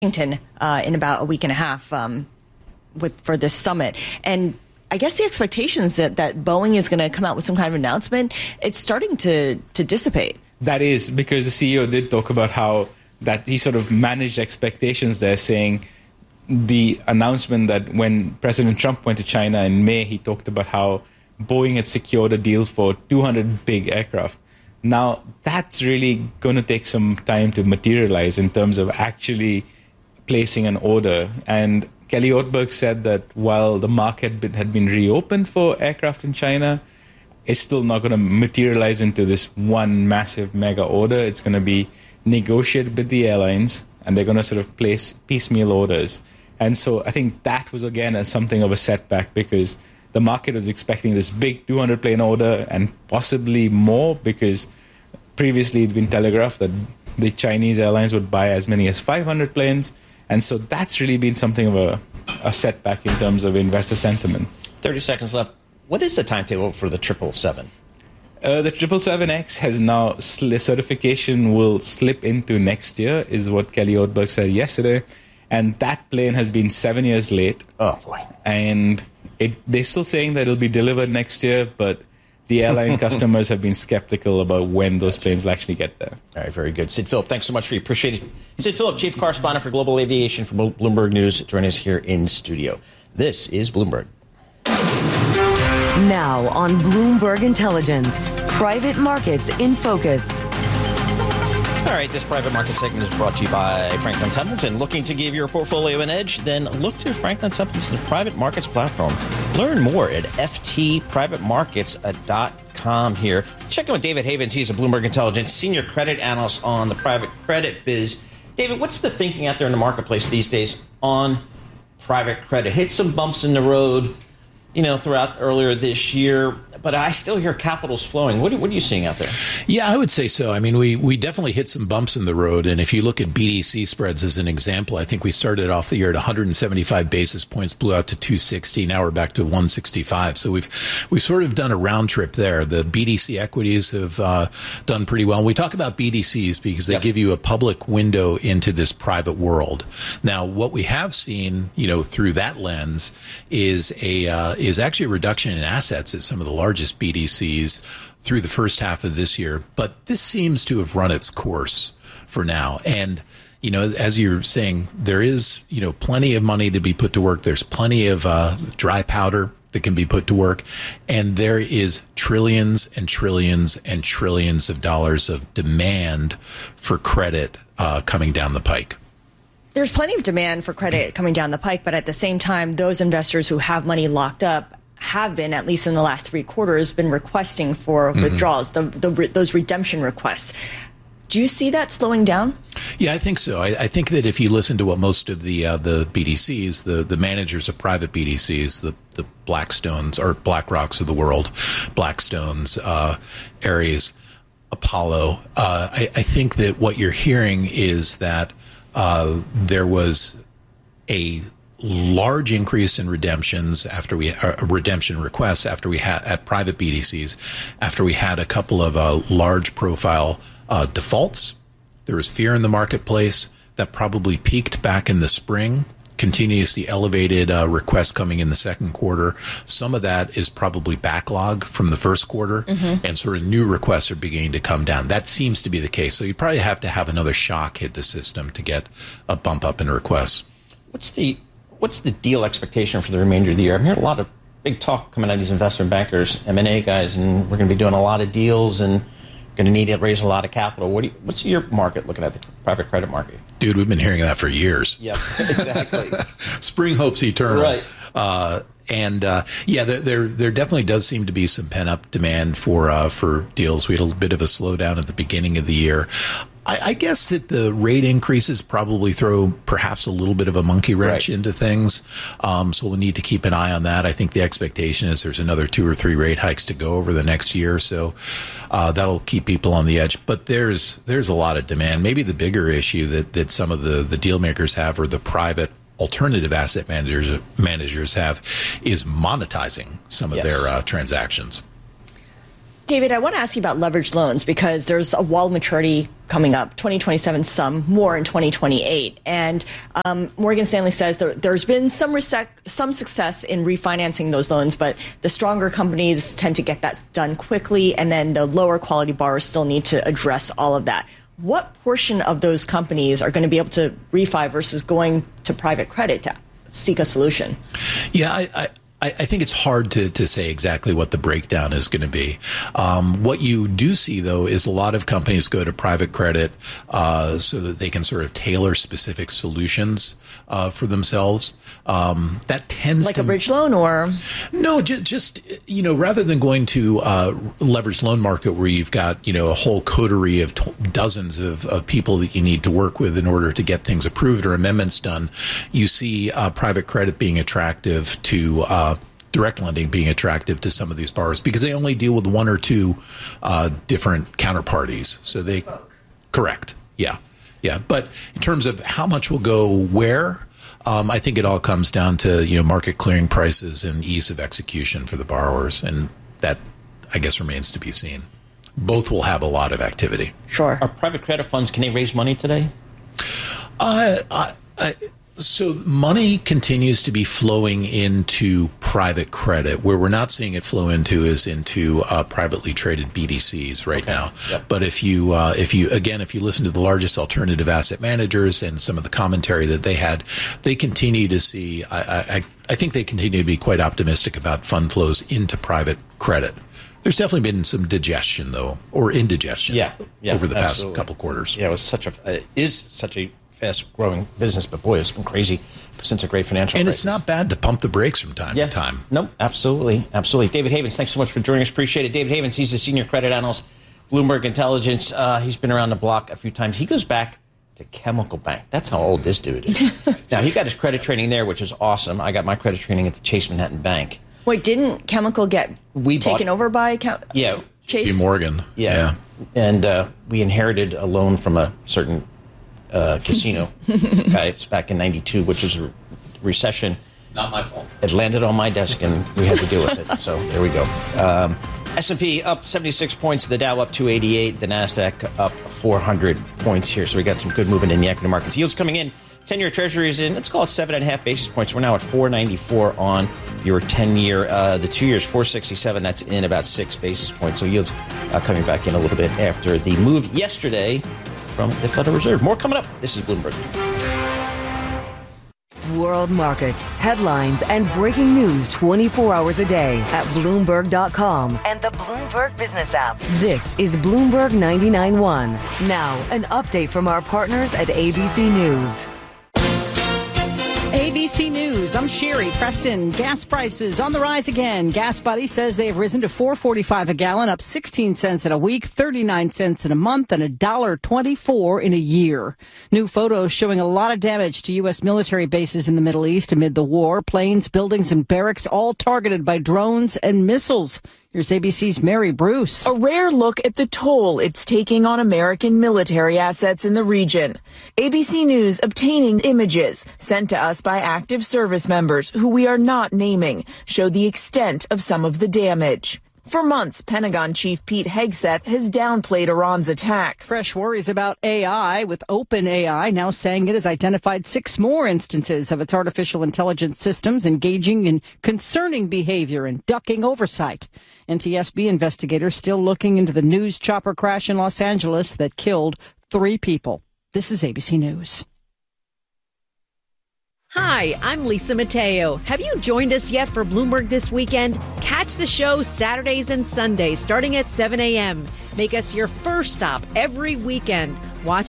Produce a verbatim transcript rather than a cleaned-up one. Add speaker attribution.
Speaker 1: Washington uh, in about a week and a half um, with for this summit. And I guess the expectations that, that Boeing is going to come out with some kind of announcement, it's starting to, to dissipate.
Speaker 2: That is because the C E O did talk about how that he sort of managed expectations there, saying the announcement that when President Trump went to China in May, he talked about how Boeing had secured a deal for two hundred big aircraft. Now, that's really going to take some time to materialize in terms of actually placing an order. And Kelly Ortberg said that while the market had been, had been reopened for aircraft in China, it's still not going to materialize into this one massive mega order. It's going to be negotiated with the airlines, and they're going to sort of place piecemeal orders. And so I think that was, again, a, something of a setback because the market was expecting this big two hundred plane order and possibly more because previously it'd been telegraphed that the Chinese airlines would buy as many as five hundred planes. And so that's really been something of a, a setback in terms of investor sentiment.
Speaker 3: thirty seconds left. What is the timetable for the triple seven?
Speaker 2: Uh, the triple seven X has now, sl- certification will slip into next year, is what Kelly Ortberg said yesterday. And that plane has been seven years late.
Speaker 3: Oh, boy.
Speaker 2: And it, they're still saying that it'll be delivered next year, but the airline customers have been skeptical about when those planes will actually get there.
Speaker 3: All right, very good. Sid Phillip, thanks so much for your appreciate it. Sid Phillip, Chief Correspondent for Global Aviation from Bloomberg News, joining us here in studio. This is Bloomberg.
Speaker 4: Now on Bloomberg Intelligence, private markets in focus.
Speaker 3: All right, this private market segment is brought to you by Franklin Templeton. Looking to give your portfolio an edge? Then look to Franklin Templeton's private markets platform. Learn more at f t private markets dot com here. Check in with David Havens. He's a Bloomberg Intelligence senior credit analyst on the private credit biz. David, what's the thinking out there in the marketplace these days on private credit? Hit some bumps in the road, you know, throughout earlier this year, but I still hear capital's flowing. What are, what are you seeing out there?
Speaker 5: Yeah, I would say so. I mean, we, we definitely hit some bumps in the road. And if you look at B D C spreads as an example, I think we started off the year at one hundred seventy-five basis points, blew out to two sixty. Now we're back to one sixty-five. So we've we've sort of done a round trip there. The B D C equities have uh, done pretty well. We talk about B D Cs because they yep. give you a public window into this private world. Now, what we have seen, you know, through that lens is a uh, is actually a reduction in assets at some of the largest B D Cs through the first half of this year. But this seems to have run its course for now. And, you know, as you're saying, there is, you know, plenty of money to be put to work. There's plenty of uh, dry powder that can be put to work. And there is trillions and trillions and trillions of dollars of demand for credit uh, coming down the pike.
Speaker 1: There's plenty of demand for credit coming down the pike, but at the same time, those investors who have money locked up have been, at least in the last three quarters, been requesting for mm-hmm. withdrawals, the, the, those redemption requests. Do you see that slowing down?
Speaker 5: Yeah, I think so. I, I think that if you listen to what most of the uh, the B D Cs, the, the managers of private B D Cs, the, the Blackstones or BlackRocks of the world, Blackstones, uh, Ares, Apollo, uh, I, I think that what you're hearing is that uh, there was a large increase in redemptions after we uh, redemption requests after we had at private B D Cs after we had a couple of uh, large profile uh, defaults. There was fear in the marketplace that probably peaked back in the spring. Continuously elevated uh, requests coming in the second quarter. Some of that is probably backlog from the first quarter, mm-hmm. and sort of new requests are beginning to come down. That seems to be the case. So you probably have to have another shock hit the system to get a bump up in requests.
Speaker 3: What's the What's the deal expectation for the remainder of the year? I'm hearing a lot of big talk coming out of these investment bankers, M and A guys, and we're going to be doing a lot of deals and going to need to raise a lot of capital. What do you, what's your market looking at, the private credit market?
Speaker 5: Dude, we've been hearing that for years.
Speaker 3: Yeah, exactly.
Speaker 5: Spring hopes eternal.
Speaker 3: Right.
Speaker 5: Uh, and uh, yeah, there, there there definitely does seem to be some pent up demand for uh, for deals. We had a bit of a slowdown at the beginning of the year. I, I guess that the rate increases probably throw perhaps a little bit of a monkey wrench right. into things. Um, so we'll need to keep an eye on that. I think the expectation is there's another two or three rate hikes to go over the next year. So uh, that'll keep people on the edge. But there's there's a lot of demand. Maybe the bigger issue that, that some of the, the deal makers have, or the private alternative asset managers managers have, is monetizing some of yes. their uh, transactions.
Speaker 1: David, I want to ask you about leveraged loans because there's a wall maturity coming up, twenty twenty-seven, some more in twenty twenty-eight. And um, Morgan Stanley says there, there's been some resec- some success in refinancing those loans, but the stronger companies tend to get that done quickly, and then the lower quality borrowers still need to address all of that. What portion of those companies are going to be able to refi versus going to private credit to seek a solution?
Speaker 5: Yeah, I, I I think it's hard to, to say exactly what the breakdown is going to be. Um, what you do see, though, is a lot of companies go to private credit uh, so that they can sort of tailor specific solutions uh, for themselves. Um, that tends
Speaker 1: like
Speaker 5: to...
Speaker 1: a bridge loan or?
Speaker 5: No, just, just you know, rather than going to uh, leveraged loan market where you've got, you know, a whole coterie of t- dozens of, of people that you need to work with in order to get things approved or amendments done, you see uh, private credit being attractive to uh, direct lending being attractive to some of these borrowers because they only deal with one or two uh, different counterparties. So they, correct, yeah, yeah. But in terms of how much will go where, um, I think it all comes down to you know market clearing prices and ease of execution for the borrowers, and that I guess remains to be seen. Both will have a lot of activity.
Speaker 1: Sure.
Speaker 3: Are private credit funds, can they raise money today?
Speaker 5: Uh, I, I, So money continues to be flowing into private credit. Where we're not seeing it flow into is into uh, privately traded B D Cs right
Speaker 3: okay.
Speaker 5: now.
Speaker 3: Yep.
Speaker 5: But if you, uh, if you again, if you listen to the largest alternative asset managers and some of the commentary that they had, they continue to see. I, I, I think they continue to be quite optimistic about fund flows into private credit. There's definitely been some digestion, though, or indigestion,
Speaker 3: yeah, yeah,
Speaker 5: over the
Speaker 3: absolutely.
Speaker 5: past couple quarters.
Speaker 3: Yeah, it was such a uh, is such a fast-growing business, but boy, it's been crazy since a great financial
Speaker 5: and
Speaker 3: crisis.
Speaker 5: It's not bad to pump the brakes from time
Speaker 3: yeah.
Speaker 5: to time.
Speaker 3: No, absolutely, absolutely. David Havens, thanks so much for joining us. Appreciate it. David Havens, he's the senior credit analyst, Bloomberg Intelligence. Uh, he's been around the block a few times. He goes back to Chemical Bank. That's how old this dude is. Now, he got his credit training there, which is awesome. I got my credit training at the Chase Manhattan Bank.
Speaker 1: Wait, didn't Chemical get
Speaker 3: we
Speaker 1: taken
Speaker 3: bought,
Speaker 1: over by Chem-
Speaker 3: yeah,
Speaker 1: Chase?
Speaker 5: J P Morgan.
Speaker 3: Yeah.
Speaker 5: yeah.
Speaker 3: And uh, we inherited a loan from a certain uh, casino guys back in ninety-two, which was a recession.
Speaker 5: Not my fault.
Speaker 3: It landed on my desk, and we had to deal with it. So there we go. Um, S and P up seventy-six points. The Dow up two eighty-eight. The NASDAQ up four hundred points here. So we got some good movement in the equity markets. Yields coming in. ten-year Treasury is in, let's call it seven and a half basis points. We're now at four ninety-four on your ten-year. Uh, the two years, four sixty-seven. That's in about six basis points. So yields uh, coming back in a little bit after the move yesterday from the Federal Reserve. More coming up. This is Bloomberg.
Speaker 4: World markets, headlines, and breaking news twenty-four hours a day at Bloomberg dot com and the Bloomberg Business app. This is Bloomberg ninety-nine point one. Now, an update from our partners at A B C News.
Speaker 6: A B C News, I'm Sherry Preston. Gas prices on the rise again. Gas Buddy says they have risen to four forty-five a gallon, up sixteen cents in a week, thirty-nine cents in a month, and one dollar twenty-four in a year. New photos showing a lot of damage to U S military bases in the Middle East amid the war. Planes, buildings, and barracks all targeted by drones and missiles. Here's A B C's Mary Bruce.
Speaker 7: A rare look at the toll it's taking on American military assets in the region. A B C News obtaining images sent to us by active service members who we are not naming show the extent of some of the damage. For months, Pentagon Chief Pete Hegseth has downplayed Iran's attacks.
Speaker 6: Fresh worries about A I, with OpenAI now saying it has identified six more instances of its artificial intelligence systems engaging in concerning behavior and ducking oversight. N T S B investigators still looking into the news chopper crash in Los Angeles that killed three people. This is A B C News.
Speaker 8: Hi, I'm Lisa Mateo. Have you joined us yet for Bloomberg This Weekend? Catch the show Saturdays and Sundays starting at seven a.m. Make us your first stop every weekend. Watch